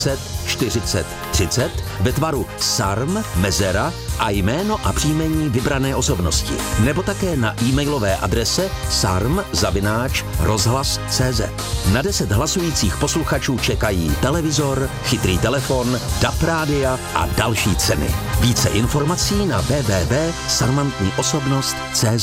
40 30 ve tvaru SARM, mezera a jméno a příjmení vybrané osobnosti. Nebo také na e-mailové adrese sarm@rozhlas.cz. Na 10 hlasujících posluchačů čekají televizor, chytrý telefon, DAB rádia a další ceny. Více informací na www.sarmantniosobnost.cz.